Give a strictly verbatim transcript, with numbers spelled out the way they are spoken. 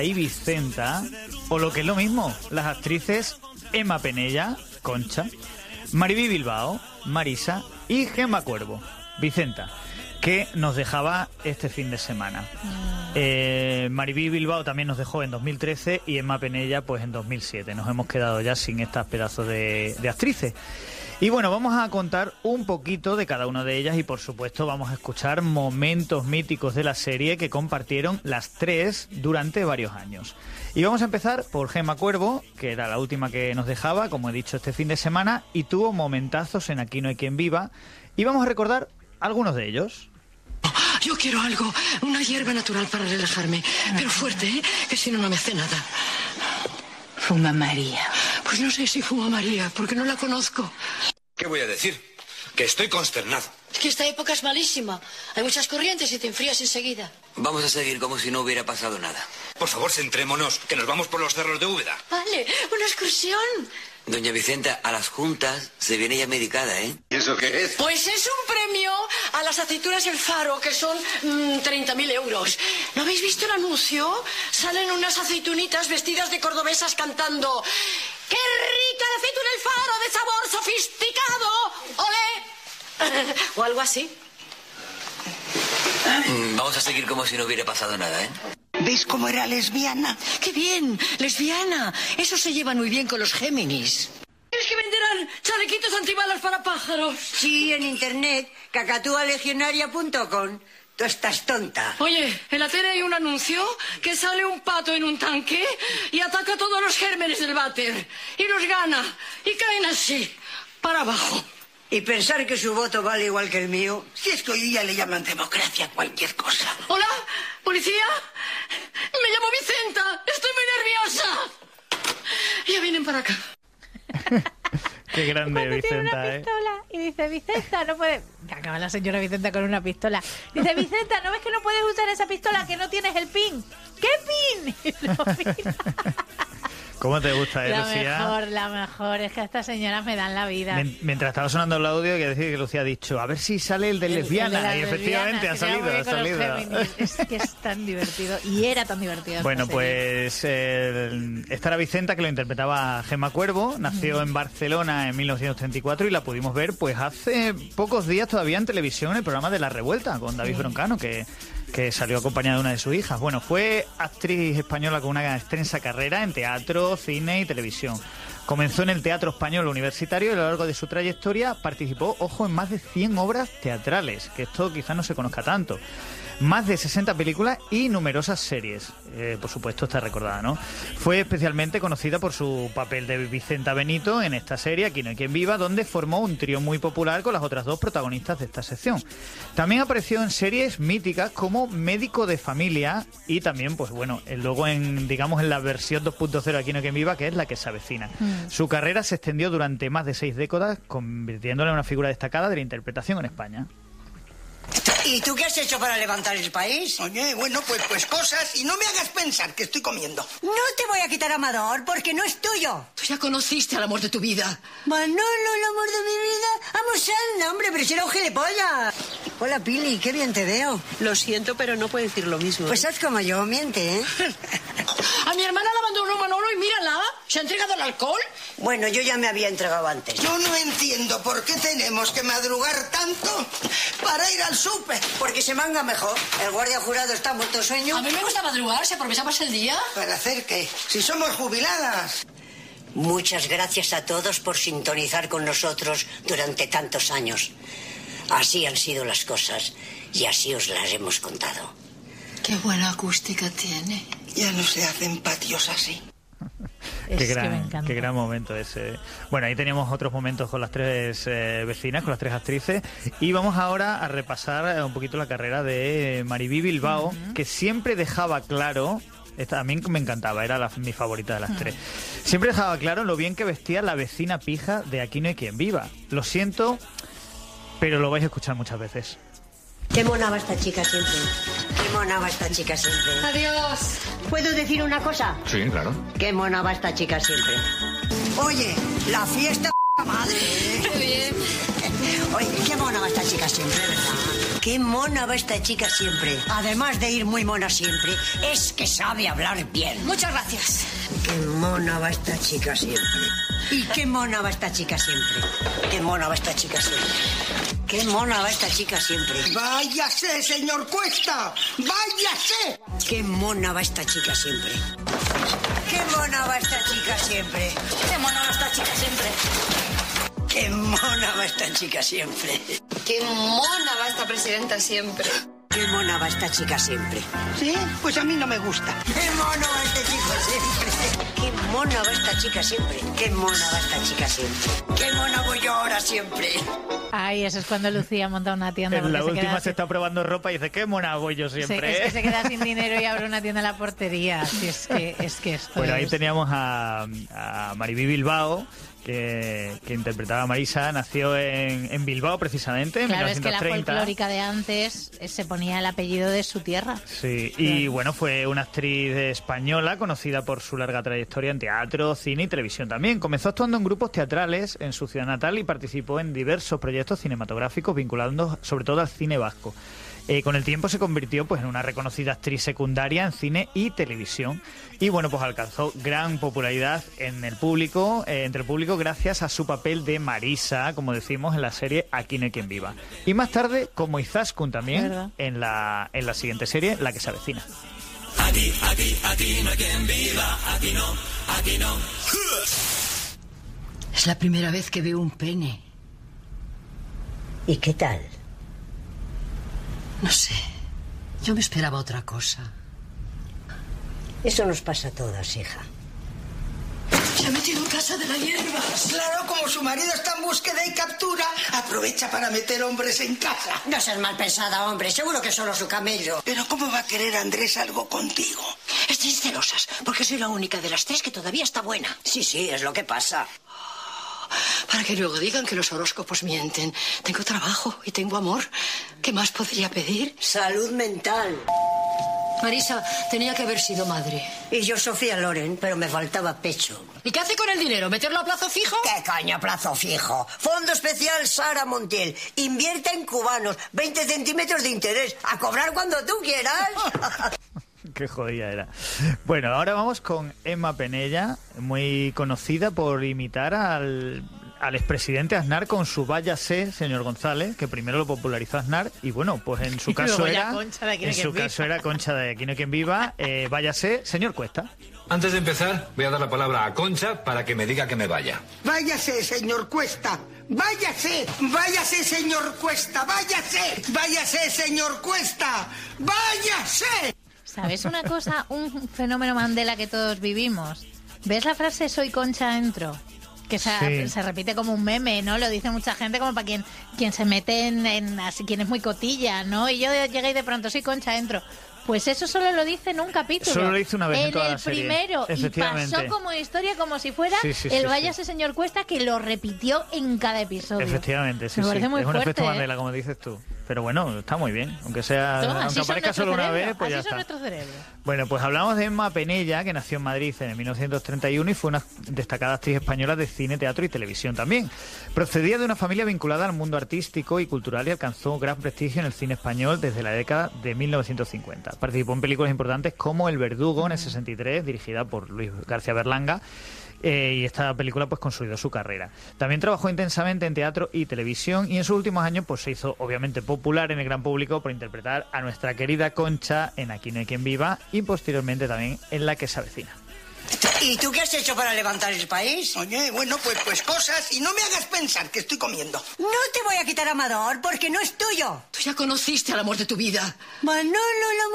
y Vicenta, o lo que es lo mismo, las actrices Emma Penella, Concha, Mariví Bilbao, Marisa y Gemma Cuervo, Vicenta, que nos dejaba este fin de semana. Eh, Mariví Bilbao también nos dejó en dos mil trece y Emma Penella pues en dos mil siete. Nos hemos quedado ya sin estas pedazos de, de actrices. Y bueno, vamos a contar un poquito de cada una de ellas y por supuesto vamos a escuchar momentos míticos de la serie que compartieron las tres durante varios años. Y vamos a empezar por Gemma Cuervo, que era la última que nos dejaba, como he dicho, este fin de semana, y tuvo momentazos en Aquí no hay quien viva, y vamos a recordar algunos de ellos. Yo quiero algo, una hierba natural para relajarme, pero fuerte, ¿eh? Que si no, no me hace nada. Fuma María. Pues no sé si fuma María, porque no la conozco. ¿Qué voy a decir? Que estoy consternado. Es que esta época es malísima. Hay muchas corrientes y te enfrías enseguida. Vamos a seguir como si no hubiera pasado nada. Por favor, centrémonos, que nos vamos por los cerros de Úbeda. Vale, una excursión. Doña Vicenta, a las juntas se viene ya medicada, ¿eh? ¿Y eso qué es? Pues es un premio a las aceitunas El Faro, que son mmm, treinta mil euros. ¿No habéis visto el anuncio? Salen unas aceitunitas vestidas de cordobesas cantando ¡qué rica la aceituna El Faro de sabor sofisticado! ¡Olé! O algo así. Vamos a seguir como si no hubiera pasado nada, ¿eh? ¿Ves cómo era lesbiana? ¡Qué bien! ¡Lesbiana! Eso se lleva muy bien con los Géminis. Es que venderán chalequitos antibalas para pájaros. Sí, en internet, cacatúalegionaria punto com. Tú estás tonta. Oye, en la tele hay un anuncio que sale un pato en un tanque y ataca a todos los gérmenes del váter. Y los gana. Y caen así, para abajo. Y pensar que su voto vale igual que el mío. Si es que hoy día le llaman democracia a cualquier cosa. ¿Hola? ¿Policía? Me llamo Vicenta. Estoy muy nerviosa. Ya vienen para acá. Qué grande Cuando Vicenta, tiene una ¿eh? pistola y dice, Vicenta, no puedes... Acaba la señora Vicenta con una pistola. Dice, Vicenta, ¿no ves que no puedes usar esa pistola, que no tienes el pin? ¿Qué pin? Y lo mira. ¿Cómo te gusta, eh, La Lucía? mejor, la mejor. Es que estas señoras me dan la vida. Men- mientras estaba sonando el audio, que decir que Lucía ha dicho, a ver si sale el de El- lesbiana. el de la y efectivamente lesbiana, ha que se llama salido, muy ha bien con los salido. Géminis. Es que es tan divertido. Y era tan divertido. esta Bueno, serie. pues eh, esta era Vicenta, que lo interpretaba Gemma Cuervo. Nació en Barcelona en mil novecientos treinta y cuatro y la pudimos ver pues hace pocos días todavía en televisión en el programa de La Revuelta con David Sí. Broncano, que, que salió acompañada de una de sus hijas. Bueno, fue actriz española con una extensa carrera en teatro, cine y televisión. Comenzó en el Teatro Español Universitario y a lo largo de su trayectoria participó, ojo, en más de cien obras teatrales, que esto quizás no se conozca tanto. Más de sesenta películas y numerosas series. Eh, por supuesto, está recordada, ¿no? Fue especialmente conocida por su papel de Vicenta Benito en esta serie, Aquí no hay quien viva, donde formó un trío muy popular con las otras dos protagonistas de esta sección. También apareció en series míticas como Médico de Familia y también, pues bueno, luego en, digamos, en la versión dos punto cero de Aquí no hay quien viva, que es la que se avecina. Mm. Su carrera se extendió durante más de seis décadas, convirtiéndola en una figura destacada de la interpretación en España. ¿Y tú qué has hecho para levantar el país? Oye, bueno, pues, pues cosas, y no me hagas pensar que estoy comiendo. No te voy a quitar Amador, porque no es tuyo. Tú ya conociste al amor de tu vida. Manolo, el amor de mi vida. Vamos, anda, hombre, pero si era un gilipollas. Hola, Pili, qué bien te veo. Lo siento, pero no puedo decir lo mismo. Pues haz como yo, miente, ¿eh? A mi hermana la abandonó Manolo y mírala. ¿Se ha entregado al alcohol? Bueno, yo ya me había entregado antes. Yo no entiendo por qué tenemos que madrugar tanto para ir al súper. Porque se manga mejor. El guardia jurado está muerto sueño. A mí me gusta madrugar, se aprovecha más el día. ¿Para hacer qué? Si somos jubiladas. Muchas gracias a todos por sintonizar con nosotros durante tantos años. Así han sido las cosas y así os las hemos contado. Qué buena acústica tiene. Ya no se hacen patios así. Qué Es que me gran, encanta. qué gran momento ese. Bueno, ahí teníamos otros momentos con las tres eh, vecinas, con las tres actrices. Y vamos ahora a repasar eh, un poquito la carrera de Mariví Bilbao, uh-huh. que siempre dejaba claro... Esta a mí me encantaba, era la, mi favorita de las uh-huh. tres. Siempre dejaba claro lo bien que vestía la vecina pija de Aquí no hay quien viva. Lo siento, pero lo vais a escuchar muchas veces. Qué mona va esta chica siempre. Qué mona va esta chica siempre. Adiós. ¿Puedo decir una cosa? Sí, claro. Qué mona va esta chica siempre. Oye, la fiesta madre. Qué bien. Oye, qué mona va esta chica siempre, ¿verdad? Qué mona va esta chica siempre. Además de ir muy mona siempre, es que sabe hablar bien. Muchas gracias. Qué mona va esta chica siempre. Y qué mona va esta chica siempre. Qué mona va esta chica siempre. Qué mona va esta chica siempre. ¡Váyase, señor Cuesta! ¡Váyase! Qué mona va esta chica siempre. Qué mona va esta chica siempre. Qué mona va esta chica siempre. Qué mona va esta chica siempre. Qué mona va esta presidenta siempre. Qué mona va esta chica siempre. Sí, pues a mí no me gusta. Qué mona va este chico siempre. Qué mona va esta chica siempre. Qué mona va esta chica siempre. Qué mona voy yo ahora siempre. Ay, eso es cuando Lucía monta una tienda. En la se última queda se sin- está probando ropa y dice, qué mona voy yo Sí, siempre. es ¿eh?". que se queda sin dinero y abre una tienda en la portería. Sí, es que, es que esto Bueno, ahí es- teníamos a, a Maribí Bilbao, que, que interpretaba a Marisa. Nació en, en Bilbao, precisamente, en Claro, es que la mil novecientos treinta. folclórica de antes eh, se ponía el apellido de su tierra. Sí, y bueno, fue una actriz española conocida por su larga trayectoria en teatro, cine y televisión también. Comenzó actuando en grupos teatrales en su ciudad natal y participó en diversos proyectos cinematográficos vinculados sobre todo al cine vasco. Eh, con el tiempo se convirtió pues en una reconocida actriz secundaria en cine y televisión y bueno, pues alcanzó gran popularidad en el público, eh, entre el público gracias a su papel de Marisa, como decimos, en la serie Aquí no hay quien viva. Y más tarde como Izaskun también ¿Verdad? en la, en la siguiente serie, La que se avecina. Aquí, aquí, aquí no hay quien viva, aquí no, aquí no. Es la primera vez que veo un pene. ¿Y qué tal? No sé. Yo me esperaba otra cosa. Eso nos pasa a todas, hija. Se ha metido en casa de la hierba. Claro, como su marido está en búsqueda y captura, aprovecha para meter hombres en casa. No seas mal pensada, hombre. Seguro que solo su camello. Pero ¿cómo va a querer Andrés algo contigo? Estáis celosas, porque soy la única de las tres que todavía está buena. Sí, sí, es lo que pasa. Para que luego digan que los horóscopos mienten. Tengo trabajo y tengo amor. ¿Qué más podría pedir? Salud mental. Marisa tenía que haber sido madre. Y yo, Sofía Loren, pero me faltaba pecho. ¿Y qué hace con el dinero? ¿Meterlo a plazo fijo? ¿Qué coño, plazo fijo? Fondo especial Sara Montiel. Invierte en cubanos. veinte centímetros de interés. A cobrar cuando tú quieras. Qué jodida era. Bueno, ahora vamos con Emma Penella, muy conocida por imitar al, al expresidente Aznar con su váyase, señor González, que primero lo popularizó Aznar y bueno, pues en su Y caso luego ya era Concha de Aquí no en hay quien su viva. caso era Concha de Aquí no hay quien viva, eh, váyase, señor Cuesta. Antes de empezar, voy a dar la palabra a Concha para que me diga que me vaya. Váyase, señor Cuesta. Váyase. Váyase, señor Cuesta. Váyase. Váyase, señor Cuesta. Váyase. ¿Sabes una cosa? Un fenómeno Mandela que todos vivimos. ¿Ves la frase soy Concha entro? Que se, Sí. se repite como un meme, ¿no? Lo dice mucha gente como para quien, quien se mete en, en así, quien es muy cotilla, ¿no? Y yo llegué y de pronto soy Concha entro. Pues eso solo lo dice en un capítulo. Solo lo dice una vez en toda el la serie. primero. Y Efectivamente. pasó como historia, como si fuera Sí, sí, el sí, váyase señor Cuesta, que lo repitió en cada episodio. Efectivamente, sí, Me sí. parece muy es un fuerte, efecto ¿eh? Mandela, como dices tú. Pero bueno, está muy bien. Aunque sea, No, así aunque son aparezca nuestro solo una cerebro, vez, pues así ya son está. nuestro cerebro. Bueno, pues hablamos de Emma Penella, que nació en Madrid en mil novecientos treinta y uno y fue una destacada actriz española de cine, teatro y televisión también. Procedía de una familia vinculada al mundo artístico y cultural y alcanzó gran prestigio en el cine español desde la década de mil novecientos cincuenta. Participó en películas importantes como El Verdugo en el sesenta y tres, dirigida por Luis García Berlanga. Eh, y esta película pues consolidó su carrera. También trabajó intensamente en teatro y televisión y en sus últimos años pues se hizo obviamente popular en el gran público por interpretar a nuestra querida Concha en Aquí no hay quien viva y posteriormente también en La que se avecina. ¿Y tú qué has hecho para levantar el país? Oye, bueno, pues, pues cosas. Y no me hagas pensar que estoy comiendo. No te voy a quitar Amador porque no es tuyo. Tú ya conociste al amor de tu vida. Manolo, la